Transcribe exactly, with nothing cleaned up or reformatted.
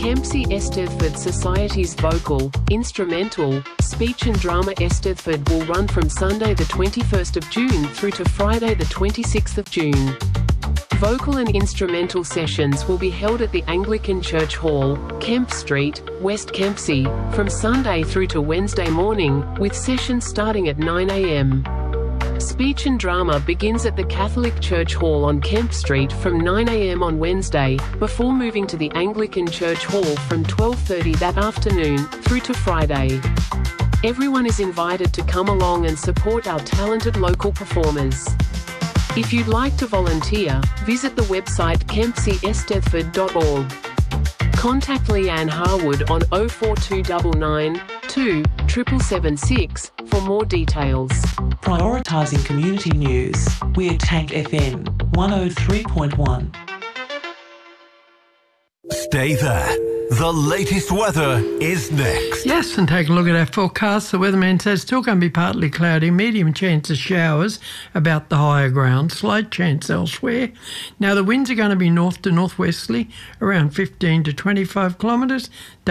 Kempsey Eisteddfod Society's vocal, instrumental, speech and drama Eisteddfod will run from Sunday the twenty-first of June through to Friday the twenty-sixth of June. Vocal and instrumental sessions will be held at the Anglican Church Hall, Kemp Street, West Kempsey, from Sunday through to Wednesday morning, with sessions starting at nine a m Speech and drama begins at the Catholic Church Hall on Kemp Street from nine a m on Wednesday, before moving to the Anglican Church Hall from twelve thirty that afternoon, through to Friday. Everyone is invited to come along and support our talented local performers. If you'd like to volunteer, visit the website kempsey eisteddfod dot org. Contact Leanne Harwood on oh four two nine nine, two, seven seven seven six for more details. Prioritising community news, we're Tank F M one oh three point one. Stay there. The latest weather is next. Yes, and take a look at our forecast. The weatherman says still going to be partly cloudy, medium chance of showers about the higher ground, slight chance elsewhere. Now the winds are going to be north to northwesterly, around fifteen to twenty-five kilometres.